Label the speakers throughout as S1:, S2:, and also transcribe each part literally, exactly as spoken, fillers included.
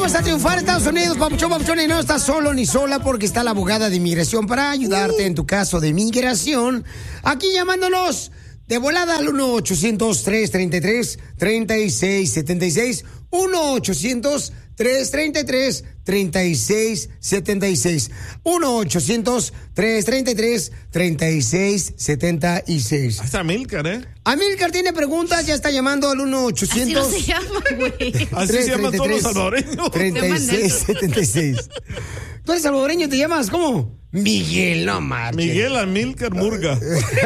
S1: vas a triunfar en Estados Unidos, papuchón, papuchón, y no estás solo ni sola porque está la abogada de inmigración para ayudarte en tu caso de inmigración. Aquí llamándonos de volada al uno ochocientos, tres treinta y tres, treinta y seis setenta y seis. uno ochocientos, tres treinta y tres, treinta y seis setenta y seis. uno ochocientos, tres treinta y tres, treinta y seis setenta y seis.
S2: Hasta Amílcar, ¿eh?
S1: Amílcar tiene preguntas, ya está llamando al uno ochocientos.
S3: Así no se llama, güey.
S2: Así se llaman todos los salvadoreños.
S1: treinta y seis setenta y seis. ¿Tú eres salvadoreño? ¿Te llamas? ¿Cómo? Miguel, no marches.
S2: Miguel Amílcar Murga.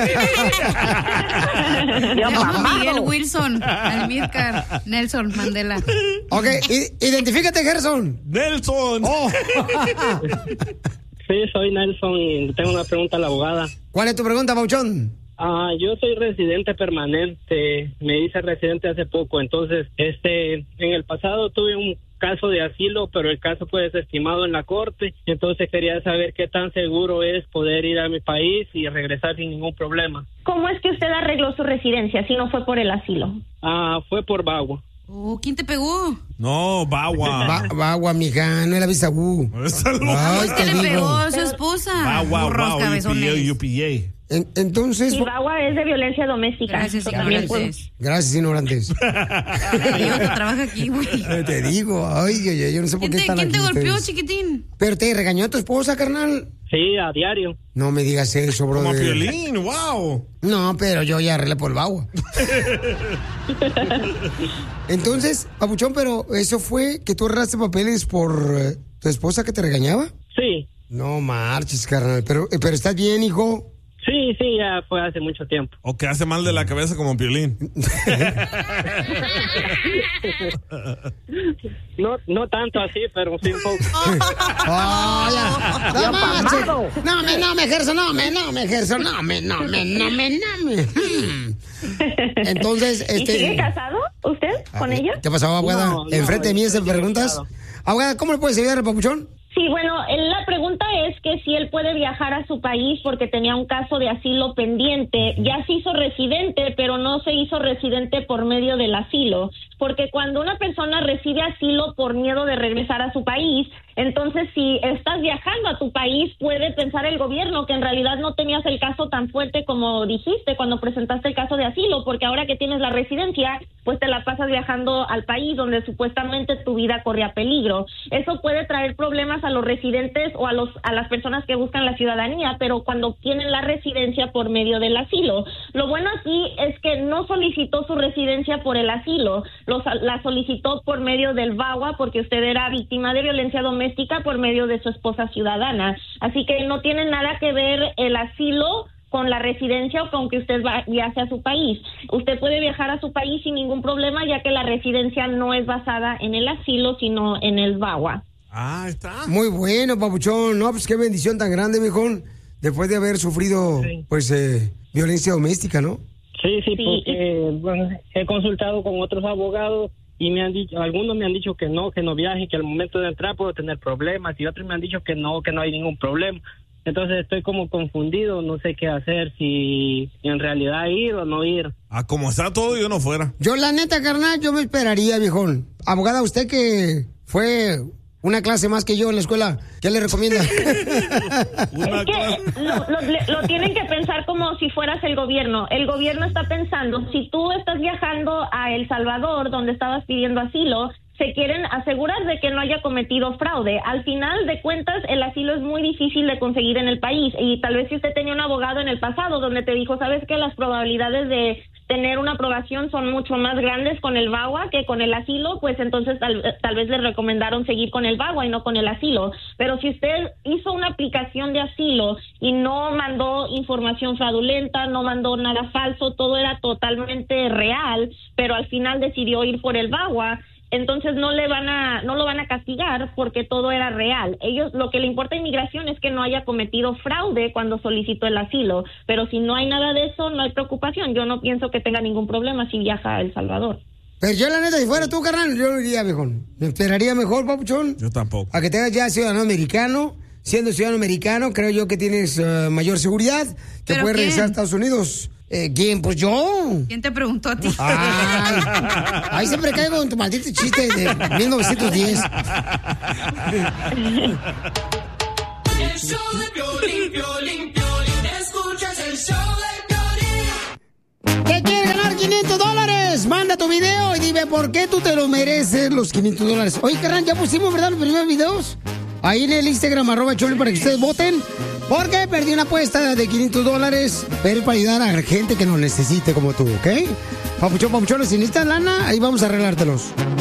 S3: Miguel Wilson, Amílcar, Nelson Mandela.
S1: Ok, identifícate, Gerson.
S2: Nelson.
S1: Oh.
S4: Sí, soy Nelson y tengo una pregunta a la abogada.
S1: ¿Cuál es tu pregunta, Pauchón?
S4: Ah, yo soy residente permanente, me hice residente hace poco, entonces, este, en el pasado tuve un caso de asilo, pero el caso fue desestimado en la corte, entonces quería saber qué tan seguro es poder ir a mi país y regresar sin ningún problema.
S5: ¿Cómo es que usted arregló su residencia si no fue por el asilo?
S4: Ah, fue por Bagua.
S3: Oh, ¿quién te pegó?
S2: No, Bagua.
S1: Ba Bagua, mija, no era bisabu.
S3: Ay, ¿qué le pegó a su esposa?
S2: Bagua,
S3: Burros,
S2: wow,
S3: cabezones.
S2: U P A.
S1: En, entonces...
S5: Y Bagua es de violencia doméstica.
S3: Gracias, ignorantes.
S1: Gracias, ignorantes.
S3: Yo que trabaja aquí, güey.
S1: Te digo, ay, yo, yo no sé por qué
S3: ¿Quién te,
S1: están
S3: ¿quién
S1: aquí
S3: te golpeó,
S1: ustedes.
S3: chiquitín?
S1: ¿Pero te regañó a tu esposa, carnal?
S4: Sí, a diario.
S1: No me digas eso, bro.
S2: Como Piolín, wow.
S1: No, pero yo ya arreglé por el Bagua. Entonces, papuchón, pero ¿eso fue que tú arreglaste papeles por eh, tu esposa que te regañaba?
S4: Sí.
S1: No marches, carnal. Pero, eh, pero ¿estás bien, hijo?
S4: Sí, sí, ya fue hace mucho tiempo.
S2: O que hace mal de la cabeza como Piolín.
S4: No, no tanto así, pero sí un poco.
S1: Oh, ya. No, marches. No me, no me ejerzo, no me, no me ejerzo, no me, no me, no me, no me. Hmm. Entonces,
S5: ¿Y
S1: este...
S5: sigue casado usted con ella?
S1: ¿Qué pasó, abogada?
S4: No, no,
S1: Enfrente de mí
S4: no,
S1: se
S4: no,
S1: preguntas.
S4: no.
S1: Abogada, ¿cómo le puedes ayudar al papuchón?
S5: Sí, bueno, la pregunta es que si él puede viajar a su país porque tenía un caso de asilo pendiente. Ya se hizo residente, pero no se hizo residente por medio del asilo. Porque cuando una persona recibe asilo por miedo de regresar a su país, entonces si estás viajando a tu país, puede pensar el gobierno que en realidad no tenías el caso tan fuerte como dijiste cuando presentaste el caso de asilo, porque ahora que tienes la residencia, pues te la pasas viajando al país donde supuestamente tu vida corría peligro. Eso puede traer problemas a los residentes o a los a las personas que buscan la ciudadanía, pero cuando tienen la residencia por medio del asilo. Lo bueno aquí es que no solicitó su residencia por el asilo, los, la solicitó por medio del VAWA porque usted era víctima de violencia doméstica por medio de su esposa ciudadana. Así que no tiene nada que ver el asilo con la residencia o con que usted va, viaje a su país. Usted puede viajar a su país sin ningún problema, ya que la residencia no es basada en el asilo, sino en el VAWA.
S2: Ah, está.
S1: Muy bueno, papuchón. No, pues qué bendición tan grande, viejón. Después de haber sufrido, sí. pues, eh, violencia doméstica, ¿no?
S4: Sí, sí, porque bueno, he consultado con otros abogados y me han dicho, algunos me han dicho que no, que no viaje, que al momento de entrar puedo tener problemas, y otros me han dicho que no, que no hay ningún problema. Entonces estoy como confundido, no sé qué hacer, si en realidad ir o no ir.
S2: Ah, como está todo, yo no fuera.
S1: Yo, la neta, carnal, yo me esperaría, viejón. Abogada, usted que fue una clase más que yo en la escuela, ¿qué le recomienda?
S5: Es que lo, lo, lo tienen que pensar como si fueras el gobierno. El gobierno está pensando, si tú estás viajando a El Salvador, donde estabas pidiendo asilo, se quieren asegurar de que no haya cometido fraude. Al final de cuentas, el asilo es muy difícil de conseguir en el país, y tal vez si usted tenía un abogado en el pasado donde te dijo, ¿sabes qué? Las probabilidades de tener una aprobación son mucho más grandes con el VAWA que con el asilo, pues entonces tal, tal vez le recomendaron seguir con el VAWA y no con el asilo. Pero si usted hizo una aplicación de asilo y no mandó información fraudulenta, no mandó nada falso, todo era totalmente real, pero al final decidió ir por el VAWA, entonces no le van a no lo van a castigar porque todo era real. Ellos, lo que le importa a inmigración es que no haya cometido fraude cuando solicitó el asilo, pero si no hay nada de eso, no hay preocupación. Yo no pienso que tenga ningún problema si viaja a El Salvador.
S1: Pero yo, la neta, si fuera tú, carnal, yo no iría, viejón. Me esperaría mejor, papuchón.
S2: Yo tampoco.
S1: A que tengas ya ciudadano americano. Siendo ciudadano americano, creo yo que tienes uh, mayor seguridad, que puedes regresar a Estados Unidos. Eh, ¿Quién? Pues yo.
S3: ¿Quién te preguntó a ti?
S1: Ay, ahí siempre caigo en tu maldito chiste de mil novecientos diez.
S6: El show de Piolín, Piolín, Piolín. Escuchas el show de Piolín.
S1: ¿Qué quieres ganar? quinientos dólares. Manda tu video y dime por qué tú te lo mereces los quinientos dólares. Oye, carnal, ya pusimos, ¿verdad? Los primeros videos. Ahí en el Instagram, arroba Piolín, para que ustedes voten. Porque perdí una apuesta de quinientos dólares, pero para ayudar a gente que lo necesite como tú, ¿ok? Papuchón, papuchón, si necesitas lana, ahí vamos a arreglártelos.